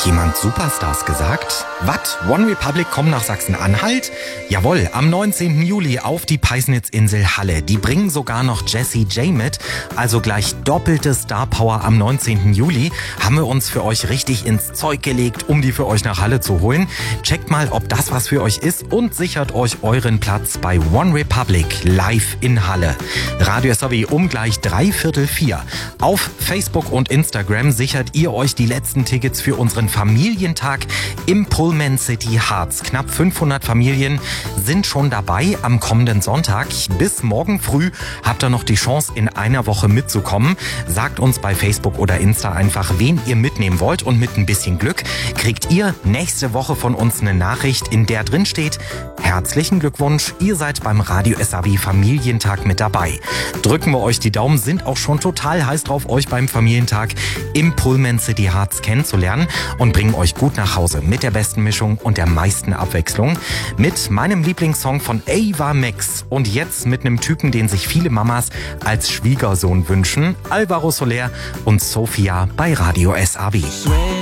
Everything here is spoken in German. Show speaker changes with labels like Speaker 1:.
Speaker 1: Hat jemand Superstars gesagt? Was? One Republic kommen nach Sachsen-Anhalt? Jawohl, am 19. Juli auf die Peisnitzinsel Halle. Die bringen sogar noch Jessie J mit. Also gleich doppelte Star Power am 19. Juli. Haben wir uns für euch richtig ins Zeug gelegt, um die für euch nach Halle zu holen. Checkt mal, ob das was für euch ist und sichert euch euren Platz bei One Republic live in Halle. Radio SAW um gleich 3:45. Auf Facebook und Instagram sichert ihr euch die letzten Tickets für unseren Familientag im Pullman City Harz. Knapp 500 Familien sind schon dabei am kommenden Sonntag. Bis morgen früh habt ihr noch die Chance, in einer Woche mitzukommen. Sagt uns bei Facebook oder Insta einfach, wen ihr mitnehmen wollt, und mit ein bisschen Glück kriegt ihr nächste Woche von uns eine Nachricht, in der drin steht: Herzlichen Glückwunsch, ihr seid beim Radio SAW Familientag mit dabei. Drücken wir euch die Daumen, sind auch schon total heiß drauf, euch beim Familientag im Pullman City Harz kennenzulernen und bringen euch gut nach Hause mit der besten Mischung und der meisten Abwechslung. Mit meinem Lieblingssong von Ava Max und jetzt mit einem Typen, den sich viele Mamas als Schwiegersohn wünschen: Alvaro Soler und Sophia bei Radio SAW.